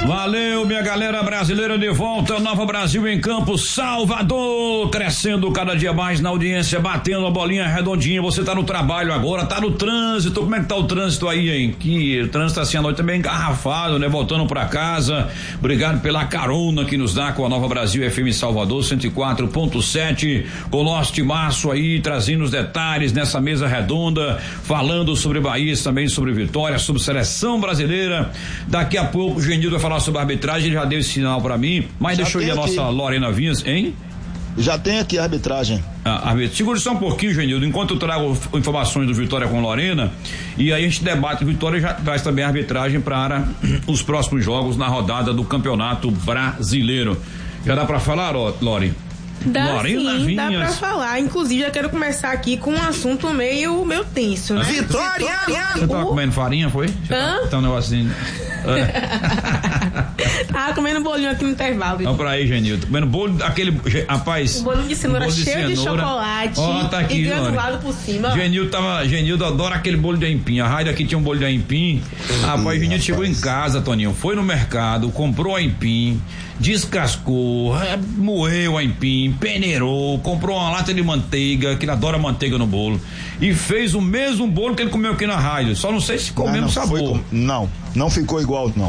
Valeu, minha galera brasileira, de volta, Nova Brasil em campo, Salvador, crescendo cada dia mais na audiência, batendo a bolinha redondinha. Você tá no trabalho agora, tá no trânsito, como é que tá o trânsito aí, hein? Que o trânsito assim à noite também engarrafado, né? Voltando pra casa. Obrigado pela carona que nos dá com a Nova Brasil FM Salvador 104.7, com o nosso timaço aí, trazendo os detalhes nessa mesa redonda, falando sobre Bahia, também sobre Vitória, sobre seleção brasileira. Daqui a pouco o Genildo vai falar sobre a arbitragem, ele já deu esse sinal pra mim, mas já deixa eu ir a nossa Lorena Vinhas, hein? Já tem aqui a arbitragem. Segura só um pouquinho, Genildo, enquanto eu trago informações do Vitória com Lorena, e aí a gente debate o Vitória e já traz também a arbitragem para os próximos jogos na rodada do Campeonato Brasileiro. Já dá pra falar, Lore? Dá sim, dá pra falar. Inclusive, eu quero começar aqui com um assunto meio tenso, né? Vitória! Você tava comendo farinha, foi? Tá um negocinho. Tava comendo bolinho aqui no intervalo. Vamos pra aí, Genildo. Comendo bolo, aquele, rapaz. Um bolinho de cenoura cheio de chocolate. Tá aqui, e granulado por cima. Genildo adora aquele bolo de aipim. A Raida aqui tinha um bolo de aipim. Rapaz, Genildo chegou em casa, Toninho. Foi no mercado, comprou aipim, descascou, moeu o aipim, peneirou, comprou uma lata de manteiga, que ele adora manteiga no bolo, e fez o mesmo bolo que ele comeu aqui na rádio. Só não sei se ficou o mesmo sabor. Não ficou igual, não.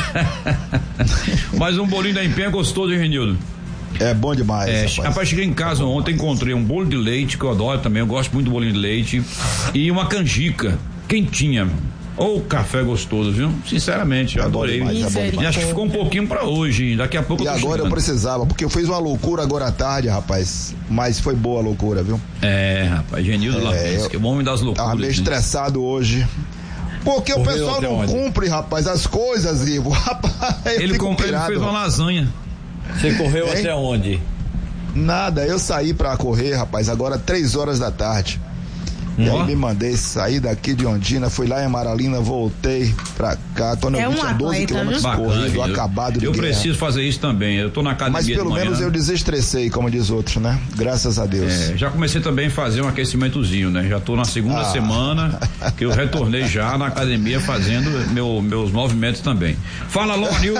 Mas um bolinho da aipim é gostoso, hein, Genildo? É bom demais. Rapaz, cheguei em casa ontem, encontrei um bolo de leite, que eu adoro também, eu gosto muito do bolinho de leite, e uma canjica quentinha. Café gostoso, viu? Sinceramente, eu adorei. E acho que ficou um pouquinho pra hoje. Daqui a pouco. E agora eu precisava, porque eu fiz uma loucura agora à tarde, rapaz. Mas foi boa a loucura, viu? Rapaz, Genildo Lavisca, o homem das loucuras. Tava meio estressado hoje. Porque o pessoal não cumpre, rapaz, as coisas, Ivo. Rapaz, ele fez uma lasanha. Você correu até onde? Nada, eu saí pra correr, rapaz, agora 3h da tarde. E aí me mandei sair daqui de Ondina, fui lá em Amaralina, voltei pra cá. Quando eu tinha 12 quilômetros corrido, acabado de guerra. Eu preciso fazer isso também, eu tô na academia. Mas pelo menos eu desestressei, como diz outros, né? Graças a Deus. Já comecei também a fazer um aquecimentozinho, né? Já tô na segunda semana que eu retornei já na academia fazendo meus movimentos também. Fala, Lore,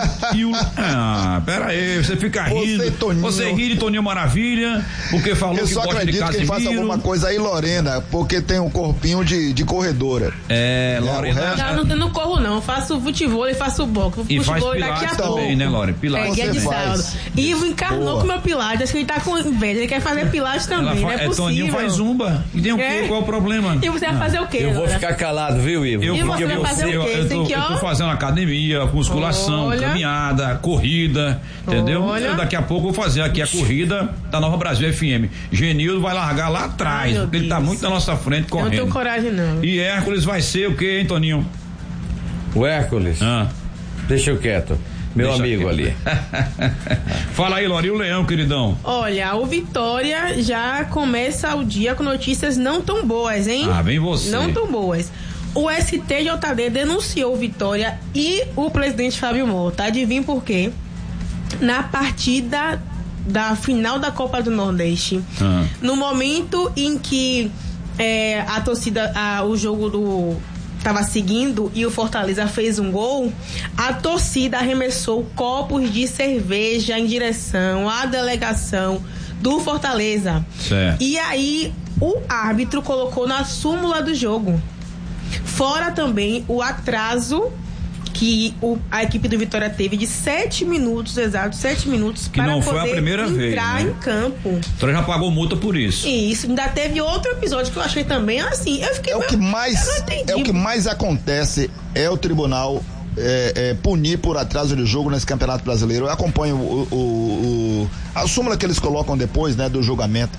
pera aí, você fica rindo. Você ri de Toninho Maravilha, porque falou que gosta de Casimiro. Eu só acredito que ele faça alguma coisa aí, Lorena, porque tem um corpinho de corredora. Lorena. Eu não corro não, eu faço futebol e faço boxe. E faz pilates também, né, Lore? Pilates dia de sábado. E encarnou com o meu pilates, acho que ele tá com inveja, ele quer fazer pilates também, não é possível. Toninho faz zumba. E tem o quê? Qual é o problema? E você vai fazer o quê? Eu vou ficar calado, viu, Ivo? E você vai fazer o quê? Eu tô fazendo academia, musculação, caminhada, corrida, entendeu? Daqui a pouco eu vou fazer aqui a corrida da Nova Brasil FM. Genildo vai largar lá atrás, porque ele tá muito na nossa frente correndo. Eu não tenho coragem, não. E Hércules vai ser o quê, hein, Toninho? O Hércules? Deixa eu quieto. Meu amigo ali. Fala aí, Lore, e o Leão, queridão? Olha, o Vitória já começa o dia com notícias não tão boas, hein? Vem você. Não tão boas. O STJD denunciou o Vitória e o presidente Fábio Mota. Adivinha por quê? Na partida da final da Copa do Nordeste, no momento em que a torcida, o jogo tava seguindo e o Fortaleza fez um gol, a torcida arremessou copos de cerveja em direção à delegação do Fortaleza. Certo. E aí o árbitro colocou na súmula do jogo. Fora também o atraso que a equipe do Vitória teve de 7 minutos, exatos 7 minutos, que para não poder foi a primeira entrar vez, né? em campo. O Vitória já pagou multa por isso. Isso, ainda teve outro episódio que eu achei também assim, eu fiquei... o que mais acontece é o tribunal punir por atraso de jogo nesse Campeonato Brasileiro. Eu acompanho a súmula que eles colocam depois, né, do julgamento.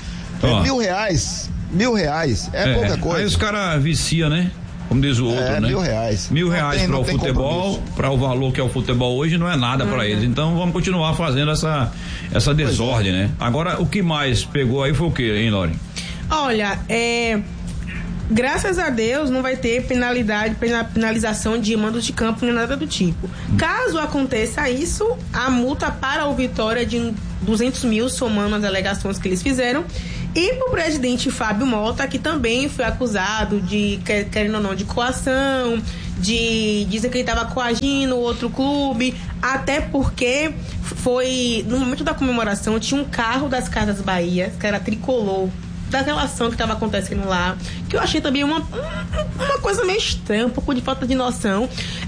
R$1.000 é pouca coisa. Aí os caras viciam, né? Como diz o outro, né? R$1.000 para o futebol, para o valor que é o futebol hoje, não é nada para eles. Então vamos continuar fazendo essa desordem, né? Agora, o que mais pegou aí foi o quê, hein, Lore? Olha, graças a Deus não vai ter penalização de mandos de campo nem nada do tipo. Caso aconteça isso, a multa para o Vitória é de 200 mil, somando as alegações que eles fizeram. E pro presidente Fábio Mota, que também foi acusado de, querendo ou não, de coação, dizer que ele estava coagindo outro clube, até porque foi, no momento da comemoração, tinha um carro das Casas Bahia, que era tricolor, daquela ação que estava acontecendo lá, que eu achei também uma coisa meio estranha, um pouco de falta de noção.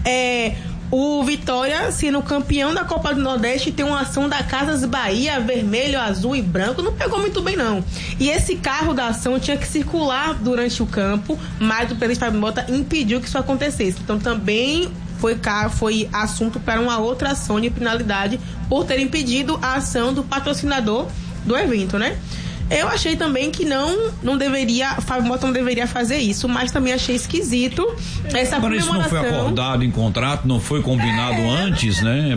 O Vitória, sendo campeão da Copa do Nordeste, tem uma ação da Casas Bahia, vermelho, azul e branco, não pegou muito bem não. E esse carro da ação tinha que circular durante o campo, mas o presidente Fábio Mota impediu que isso acontecesse. Então também foi assunto para uma outra ação de penalidade por ter impedido a ação do patrocinador do evento, né? Eu achei também que Fábio Mota não deveria fazer isso, mas também achei esquisito essa comemoração. Mas isso não foi acordado em contrato, não foi combinado antes, né?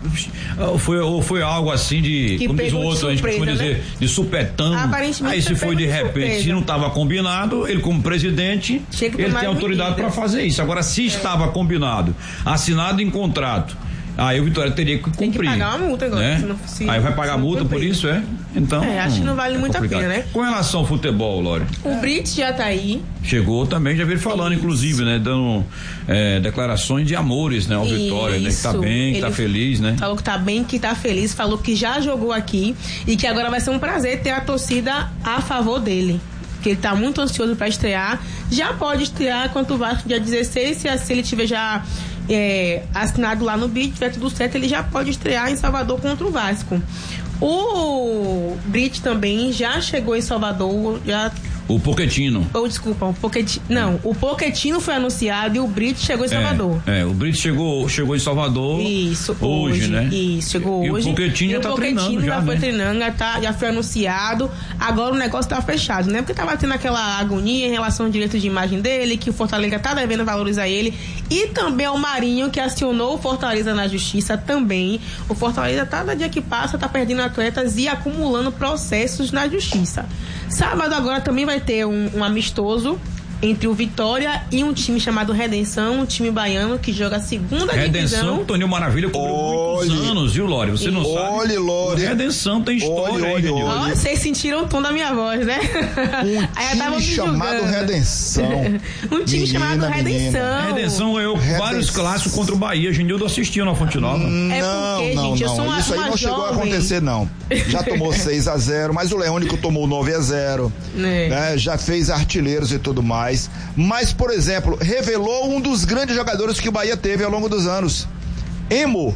Foi algo assim de, como diz o outro, a gente costuma dizer, de supetão. Aí se foi de repente, se não estava combinado, ele como presidente, ele tem autoridade para fazer isso. Agora, se estava combinado, assinado em contrato, aí o Vitória teria que cumprir. Tem que pagar uma multa agora. Né? Aí vai pagar multa por isso, Então. Acho que não vale muito a pena, né? Com relação ao futebol, Lore. O Brits já tá aí. Chegou também, já veio falando, inclusive, né? Dando declarações de amores, né? Ao Vitória, né? Que tá bem, que tá feliz, né? Falou que tá bem, que tá feliz, falou que já jogou aqui e que agora vai ser um prazer ter a torcida a favor dele. Que ele tá muito ansioso para estrear. Já pode estrear quanto o Vasco dia 16, se ele tiver já assinado lá no BID, tiver tudo certo, ele já pode estrear em Salvador contra o Vasco. O Brits também já chegou em Salvador, o Pochettino. Desculpa, o Pochettino foi anunciado e o Brits chegou em Salvador. O Brits chegou em Salvador. Isso, hoje, né? Isso, chegou hoje. E o Pochettino já tá treinando, já foi treinando, já foi anunciado. Agora o negócio tá fechado, né? Porque tava tendo aquela agonia em relação ao direito de imagem dele, que o Fortaleza tá devendo valorizar ele. E também ao Marinho, que acionou o Fortaleza na justiça também. O Fortaleza, cada dia que passa, tá perdendo atletas e acumulando processos na justiça. Sábado agora também vai ter um amistoso entre o Vitória e um time chamado Redenção, um time baiano que joga a segunda divisão. Redenção, Toninho Maravilha, cobriu muitos anos, viu, Lore? Você não sabe? Olha, Lore. Redenção tem história aí, olha. Vocês sentiram o tom da minha voz, né? Um time chamado Redenção. Um time chamado Redenção. Redenção ganhou vários clássicos contra o Bahia. Genildo assistiu na Fonte Nova. Gente, eu sou uma isso aí não chegou a acontecer, não. Já tomou 6-0, mas o Leônico tomou 9-0. Né? Já fez artilheiros e tudo mais. Mas, por exemplo, revelou um dos grandes jogadores que o Bahia teve ao longo dos anos. Emo.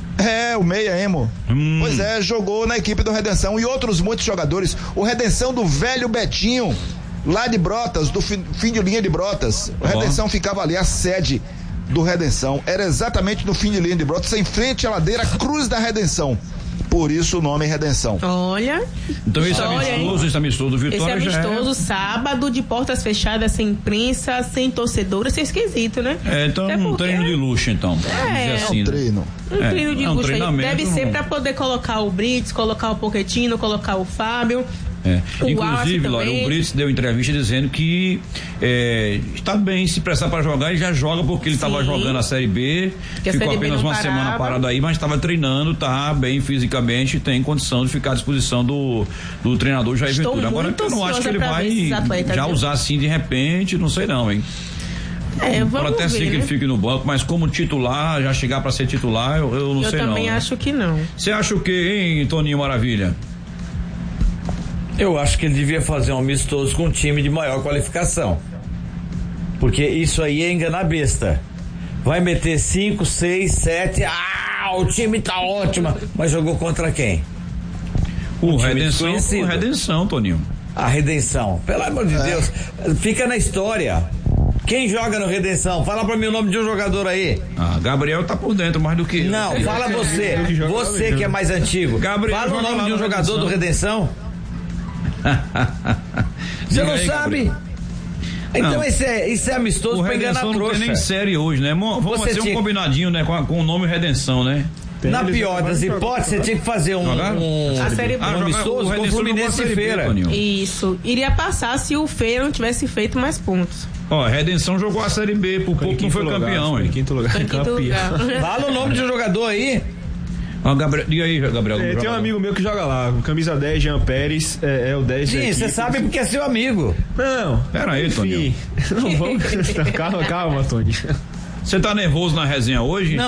O meia Emo. Pois jogou na equipe do Redenção e outros muitos jogadores. O Redenção do velho Betinho, lá de Brotas, do fim de linha de Brotas. O Redenção ficava ali, a sede do Redenção. Era exatamente no fim de linha de Brotas, em frente à ladeira Cruz da Redenção. Por isso o nome Redenção. Olha. Então esse amistoso do Vitória esse amistoso sábado, de portas fechadas, sem imprensa, sem torcedor, isso é esquisito, né? Então um treino de luxo, então. Um treino. Um treino de luxo aí. Deve ser não. Pra poder colocar o Brits, colocar o Pochettino, colocar o Fábio. Inclusive, Lore, o Brits deu entrevista dizendo que está bem, se prestar para jogar, ele já joga porque ele estava jogando a Série B, ficou apenas uma semana parado aí, mas estava treinando, tá bem fisicamente, tem condição de ficar à disposição do treinador Jair Ventura. Agora eu não acho que ele vai já usar assim de repente, não sei não, hein? Pode até ser que ele fique no banco, mas como titular, já chegar para ser titular, eu não sei não. Eu também acho que não. Você acha o quê, hein, Toninho Maravilha? Eu acho que ele devia fazer um amistoso com um time de maior qualificação. Porque isso aí é enganar besta. Vai meter 5, 6, 7. O time tá ótimo. Mas jogou contra quem? O Redenção, Toninho. A Redenção. Pelo amor de Deus. Fica na história. Quem joga no Redenção? Fala pra mim o nome de um jogador aí. Gabriel tá por dentro mais do que eu. Não, fala você. Você que é mais antigo. Gabriel, fala o nome de um jogador do Redenção. Você não sabe? Então isso é amistoso pra enganar trouxa. Não tem nem série hoje, né? Vamos fazer um combinadinho, né? Com o nome Redenção, né? Na pior das hipóteses, você tinha que fazer um amistoso com o Fluminense e Feira. Isso. Iria passar se o Feira não tivesse feito mais pontos. Redenção jogou a Série B, por pouco não foi campeão, hein? Quinto lugar. Fala o nome de um jogador aí. Gabriel, diga aí, Gabriel. Tem um amigo meu que joga lá, camisa 10, Jean Pérez, é o 10. Sim, você sabe porque é seu amigo. Não. Pera aí, Toninho. Não vamos. Calma, Tony. Você tá nervoso na resenha hoje? Não.